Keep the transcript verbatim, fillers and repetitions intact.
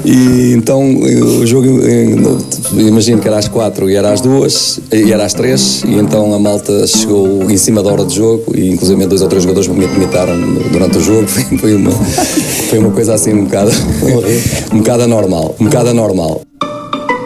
E então o jogo, imagino que era às quatro e era às duas, e era às três, e então a malta chegou em cima da hora de jogo, e inclusive dois ou três jogadores me imitaram durante o jogo. Foi uma, foi uma coisa assim um bocado, um bocado anormal, um bocado anormal.